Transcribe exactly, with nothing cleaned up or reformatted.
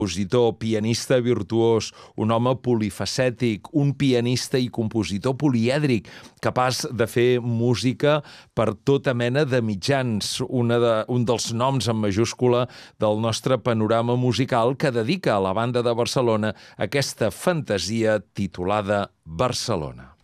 compositor, pianista virtuós, un home polifacètic, un pianista i compositor polièdric, capaç de fer música per tota mena de mitjans, una de, un dels noms en majúscula del nostre panorama musical que dedica a la banda de Barcelona aquesta fantasia titulada Barcelona.